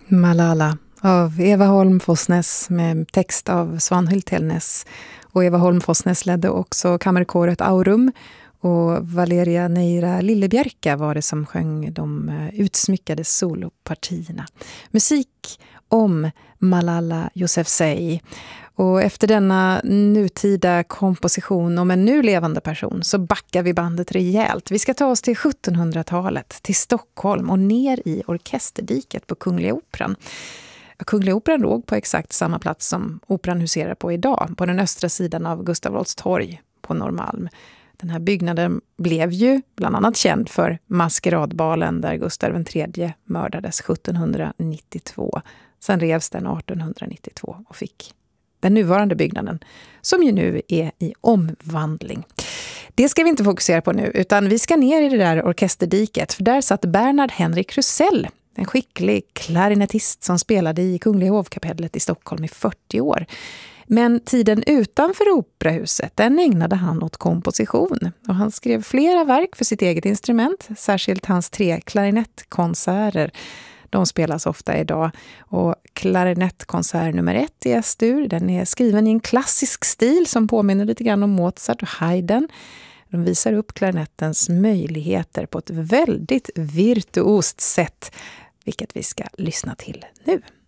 Malala av Eva Holm Fossnes med text av Svanhild Tellnes. Och Eva Holm Fossnes ledde också kammarkoret Aurum. Och Valeria Neira Lillebjerka var det som sjöng de utsmyckade solopartierna. Musik om Malala Yousafzai. Och efter denna nutida komposition om en nu levande person så backar vi bandet rejält. Vi ska ta oss till 1700-talet, till Stockholm och ner i orkesterdiket på Kungliga Operan. Kungliga Operan låg på exakt samma plats som Operan huserar på idag, på den östra sidan av Gustav Adolfs torg på Norrmalm. Den här byggnaden blev ju bland annat känd för maskeradbalen där Gustav III mördades 1792. Sen revs den 1892 och fick den nuvarande byggnaden, som ju nu är i omvandling. Det ska vi inte fokusera på nu, utan vi ska ner i det där orkesterdiket, för där satt Bernhard Henrik Rusell, en skicklig klarinettist som spelade i Kungliga hovkapellet i Stockholm i 40 år. Men tiden utanför operahuset, den ägnade han åt komposition. Och han skrev flera verk för sitt eget instrument, särskilt hans 3 klarinettkonserter. De spelas ofta idag. Och klarinettkonsert nummer 1 i S-dur, den är skriven i en klassisk stil som påminner lite grann om Mozart och Haydn. De visar upp klarinettens möjligheter på ett väldigt virtuost sätt, vilket vi ska lyssna till nu.